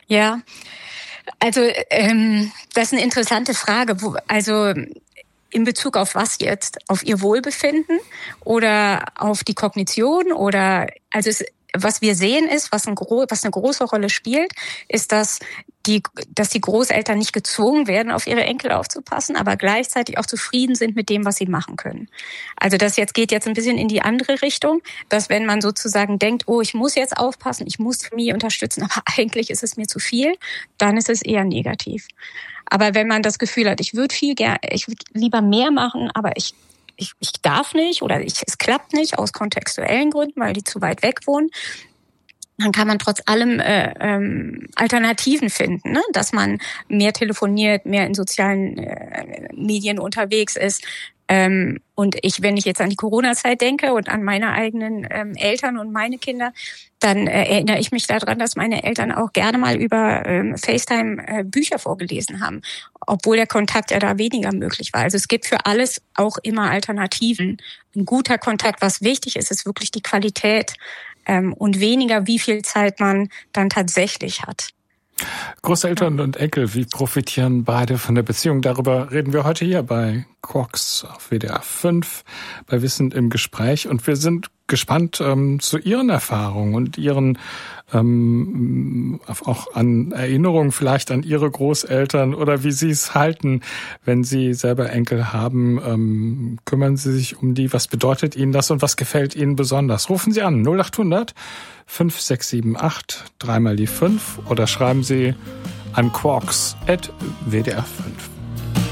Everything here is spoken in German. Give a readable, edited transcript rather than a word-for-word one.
Ja, also das ist eine interessante Frage. Also in Bezug auf was jetzt? Auf ihr Wohlbefinden oder auf die Kognition? Oder was wir sehen ist, was eine große Rolle spielt, ist, dass die Großeltern nicht gezwungen werden, auf ihre Enkel aufzupassen, aber gleichzeitig auch zufrieden sind mit dem, was sie machen können. Also das geht jetzt ein bisschen in die andere Richtung, dass wenn man sozusagen denkt, oh, ich muss jetzt aufpassen, ich muss die Familie unterstützen, aber eigentlich ist es mir zu viel, dann ist es eher negativ. Aber wenn man das Gefühl hat, ich würde lieber mehr machen, aber ich darf nicht oder es klappt nicht aus kontextuellen Gründen, weil die zu weit weg wohnen, dann kann man trotz allem Alternativen finden, ne? Dass man mehr telefoniert, mehr in sozialen Medien unterwegs ist. Und wenn ich jetzt an die Corona-Zeit denke und an meine eigenen Eltern und meine Kinder, dann erinnere ich mich daran, dass meine Eltern auch gerne mal über FaceTime Bücher vorgelesen haben, obwohl der Kontakt ja da weniger möglich war. Also es gibt für alles auch immer Alternativen. Ein guter Kontakt, was wichtig ist, ist wirklich die Qualität und weniger, wie viel Zeit man dann tatsächlich hat. Großeltern und Enkel, wie profitieren beide von der Beziehung? Darüber reden wir heute hier bei Quarks auf WDR 5, bei Wissen im Gespräch. Und wir sind gespannt zu Ihren Erfahrungen und Ihren auch an Erinnerungen vielleicht an Ihre Großeltern oder wie Sie es halten, wenn Sie selber Enkel haben. Kümmern Sie sich um die? Was bedeutet Ihnen das und was gefällt Ihnen besonders? Rufen Sie an 0800 5678 3 mal die 5 oder schreiben Sie an quarks@WDR5.